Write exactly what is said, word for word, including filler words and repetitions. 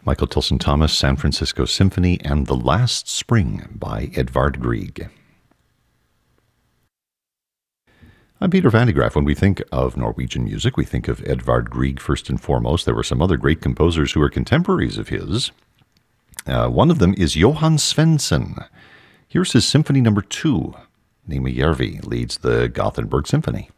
Michael Tilson Thomas, San Francisco Symphony, and The Last Spring by Edvard Grieg. I'm Peter Van de Graaff. When we think of Norwegian music, we think of Edvard Grieg first and foremost. There were some other great composers who were contemporaries of his. Uh, one of them is Johan Svensson. Here's his Symphony Number Two. Nima Järvi leads the Gothenburg Symphony.